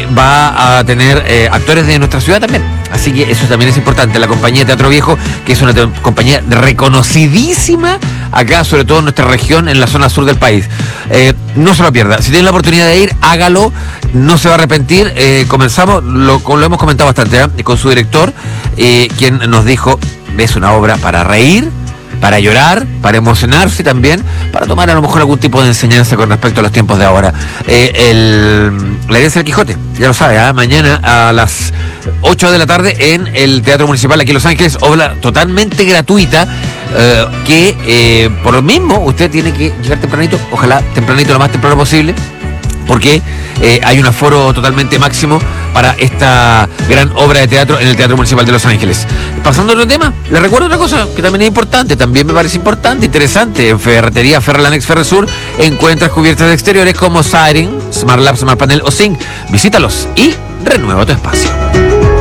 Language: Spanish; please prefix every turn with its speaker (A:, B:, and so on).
A: va a tener actores de nuestra ciudad también. Así que eso también es importante. La compañía Teatro Viejo, que es una compañía reconocidísima acá, sobre todo en nuestra región, en la zona sur del país. No se lo pierda. Si tiene la oportunidad de ir, hágalo. No se va a arrepentir. Comenzamos, lo hemos comentado bastante, con su director, quien nos dijo, es una obra para reír, para llorar, para emocionarse también, para tomar a lo mejor algún tipo de enseñanza con respecto a los tiempos de ahora. La herencia del Quijote, ya lo sabe, mañana a las 8 de la tarde en el Teatro Municipal aquí en Los Ángeles, obra totalmente gratuita, que por lo mismo usted tiene que llegar tempranito, ojalá tempranito, lo más temprano posible, porque hay un aforo totalmente máximo para esta gran obra de teatro en el Teatro Municipal de Los Ángeles. Pasando a otro tema, les recuerdo otra cosa que también es importante, también me parece importante, interesante. En Ferretería Ferralanex Ferresur encuentras cubiertas de exteriores como Siding, Smart Lab, Smart Panel o Zinc. Visítalos y renueva tu espacio.